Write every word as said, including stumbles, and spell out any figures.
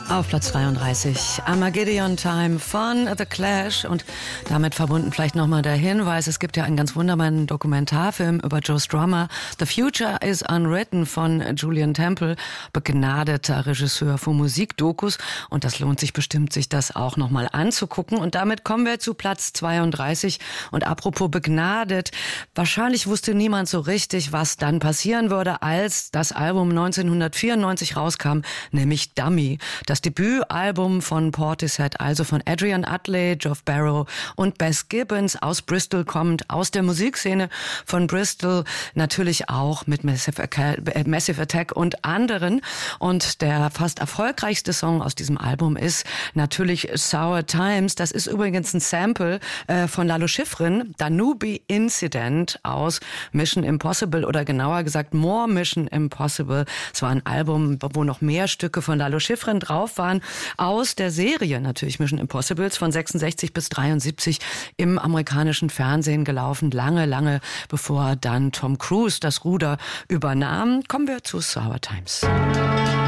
Auf Platz dreiunddreißig, Armageddon Time von The Clash, und damit verbunden vielleicht nochmal der Hinweis, es gibt ja einen ganz wunderbaren Dokumentarfilm über Joe Strummer, The Future is Unwritten von Julian Temple, begnadeter Regisseur für Musikdokus, und das lohnt sich bestimmt, sich das auch nochmal anzugucken. Und damit kommen wir zu Platz zweiunddreißig, und apropos begnadet, wahrscheinlich wusste niemand so richtig, was dann passieren würde, als das Album neunzehnhundertvierundneunzig rauskam, nämlich Dummy. Das Debütalbum von Portishead, also von Adrian Utley, Geoff Barrow und Bess Gibbons, aus Bristol kommend, aus der Musikszene von Bristol, natürlich auch mit Massive Attack und anderen. Und der fast erfolgreichste Song aus diesem Album ist natürlich Sour Times. Das ist übrigens ein Sample äh, von Lalo Schifrin, Danube Incident aus Mission Impossible, oder genauer gesagt More Mission Impossible. Es war ein Album, wo noch mehr Stücke von Lalo Schifrin drauf waren, aus der Serie natürlich Mission Impossibles von sechsundsechzig bis dreiundsiebzig im amerikanischen Fernsehen gelaufen, lange, lange bevor dann Tom Cruise das Ruder übernahm. Kommen wir zu Sour Times.